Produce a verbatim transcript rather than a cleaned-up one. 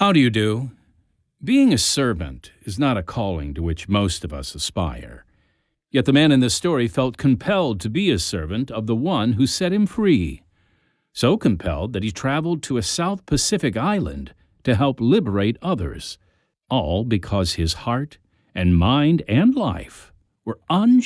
How do you do? Being a servant is not a calling to which most of us aspire. Yet the man in this story felt compelled to be a servant of the one who set him free. So compelled that he traveled to a South Pacific island to help liberate others, all because his heart and mind and life were unshakable.